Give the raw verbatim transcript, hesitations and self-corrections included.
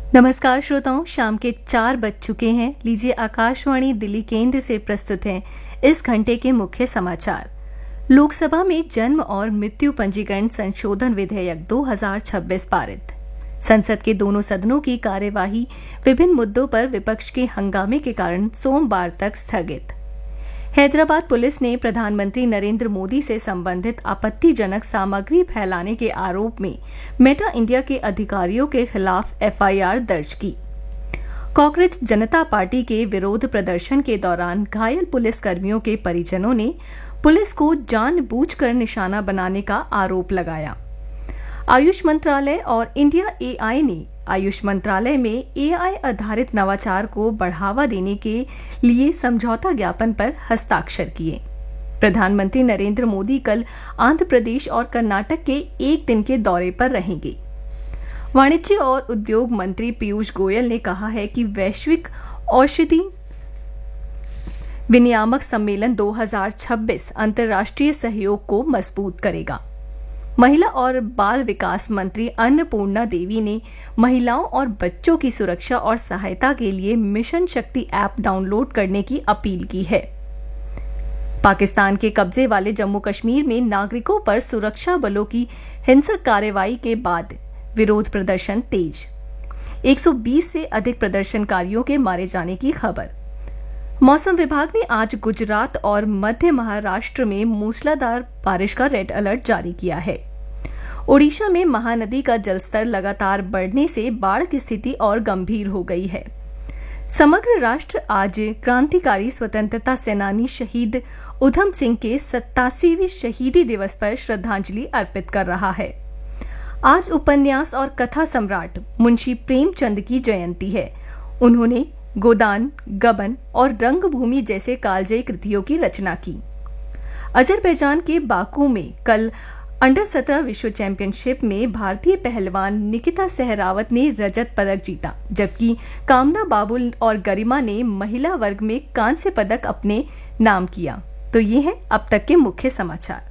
नमस्कार श्रोताओं, शाम के चार बज चुके हैं। लीजिए आकाशवाणी दिल्ली केंद्र से प्रस्तुत हैं इस घंटे के मुख्य समाचार। लोकसभा में जन्म और मृत्यु पंजीकरण संशोधन विधेयक दो हज़ार छब्बीस पारित। संसद के दोनों सदनों की कार्यवाही विभिन्न मुद्दों पर विपक्ष के हंगामे के कारण सोमवार तक स्थगित। हैदराबाद पुलिस ने प्रधानमंत्री नरेंद्र मोदी से संबंधित आपत्तिजनक सामग्री फैलाने के आरोप में मेटा इंडिया के अधिकारियों के खिलाफ एफ आई आर दर्ज की। कांग्रेस जनता पार्टी के विरोध प्रदर्शन के दौरान घायल पुलिसकर्मियों के परिजनों ने पुलिस को जानबूझकर निशाना बनाने का आरोप लगाया। आयुष मंत्रालय और इंडिया ए आई ने आयुष मंत्रालय में ए आई आधारित नवाचार को बढ़ावा देने के लिए समझौता ज्ञापन पर हस्ताक्षर किए। प्रधानमंत्री नरेंद्र मोदी कल आंध्र प्रदेश और कर्नाटक के एक दिन के दौरे पर रहेंगे। वाणिज्य और उद्योग मंत्री पीयूष गोयल ने कहा है कि वैश्विक औषधि विनियामक सम्मेलन दो हज़ार छब्बीस अंतर्राष्ट्रीय सहयोग को मजबूत करेगा। महिला और बाल विकास मंत्री अन्नपूर्णा देवी ने महिलाओं और बच्चों की सुरक्षा और सहायता के लिए मिशन शक्ति ऐप डाउनलोड करने की अपील की है। पाकिस्तान के कब्जे वाले जम्मू कश्मीर में नागरिकों पर सुरक्षा बलों की हिंसक कार्रवाई के बाद विरोध प्रदर्शन तेज। एक सौ बीस से अधिक प्रदर्शनकारियों के मारे जाने की खबर। मौसम विभाग ने आज गुजरात और मध्य महाराष्ट्र में मूसलाधार बारिश का रेड अलर्ट जारी किया है। ओडिशा में महानदी का जलस्तर लगातार बढ़ने से बाढ़ की स्थिति और गंभीर हो गई है। समग्र राष्ट्र आज क्रांतिकारी स्वतंत्रता सेनानी शहीद उधम सिंह के सत्तासीवें शहीदी दिवस पर श्रद्धांजलि अर्पित कर रहा है। आज उपन्यास और कथा सम्राट मुंशी प्रेमचंद की जयंती है। उन्होंने गोदान, गबन और रंगभूमि जैसे कालजयी कृतियों की रचना की। अजरबैजान के बाकू में कल अंडर सत्रह विश्व चैंपियनशिप में भारतीय पहलवान निकिता सहरावत ने रजत पदक जीता, जबकि कामना बाबुल और गरिमा ने महिला वर्ग में कांस्य पदक अपने नाम किया। तो ये हैं अब तक के मुख्य समाचार।